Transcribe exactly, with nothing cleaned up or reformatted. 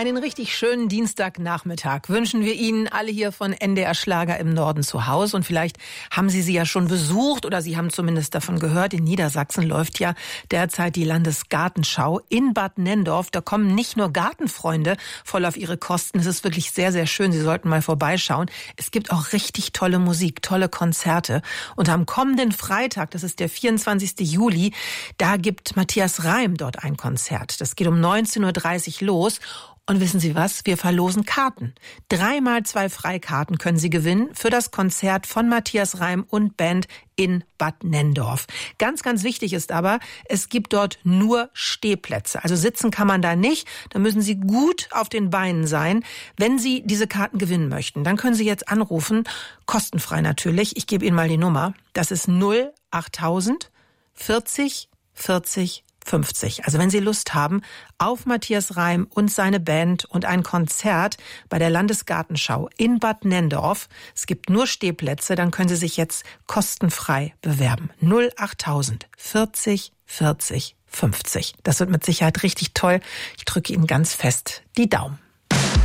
Einen richtig schönen Dienstagnachmittag wünschen wir Ihnen alle hier von N D R Schlager im Norden zu Hause. Und vielleicht haben Sie sie ja schon besucht oder Sie haben zumindest davon gehört. In Niedersachsen läuft ja derzeit die Landesgartenschau in Bad Nenndorf. Da kommen nicht nur Gartenfreunde voll auf ihre Kosten. Es ist wirklich sehr, sehr schön. Sie sollten mal vorbeischauen. Es gibt auch richtig tolle Musik, tolle Konzerte. Und am kommenden Freitag, das ist der vierundzwanzigsten Juli, da gibt Matthias Reim dort ein Konzert. Das geht um neunzehn Uhr dreißig los. Und wissen Sie was? Wir verlosen Karten. Dreimal zwei Freikarten können Sie gewinnen für das Konzert von Matthias Reim und Band in Bad Nenndorf. Ganz, ganz wichtig ist aber, es gibt dort nur Stehplätze. Also sitzen kann man da nicht. Da müssen Sie gut auf den Beinen sein. Wenn Sie diese Karten gewinnen möchten, dann können Sie jetzt anrufen. Kostenfrei natürlich. Ich gebe Ihnen mal die Nummer. Das ist null achttausend vierzig vierzig fünfzig. Also wenn Sie Lust haben auf Matthias Reim und seine Band und ein Konzert bei der Landesgartenschau in Bad Nenndorf, es gibt nur Stehplätze, dann können Sie sich jetzt kostenfrei bewerben. null achttausend vierzig vierzig fünfzig. Das wird mit Sicherheit richtig toll. Ich drücke Ihnen ganz fest die Daumen.